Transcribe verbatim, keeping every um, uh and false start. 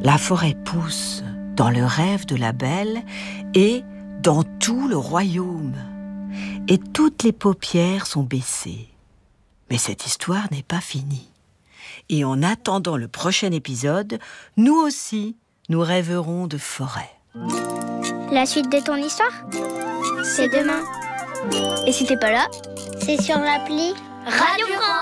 La forêt pousse dans le rêve de la belle et dans tout le royaume. Et toutes les paupières sont baissées. Mais cette histoire n'est pas finie. Et en attendant le prochain épisode, nous aussi, nous rêverons de forêt. La suite de ton histoire, c'est demain. Et si t'es pas là, c'est sur l'appli Radio France.